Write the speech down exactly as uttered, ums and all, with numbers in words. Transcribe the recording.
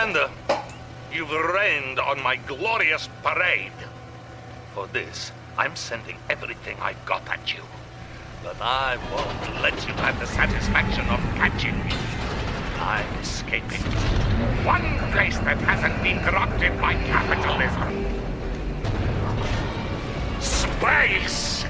Commander, you've rained on my glorious parade. For this, I'm sending everything I've got at you. But I won't let you have the satisfaction of catching me. I'm escaping. One place that hasn't been corrupted by capitalism. Space!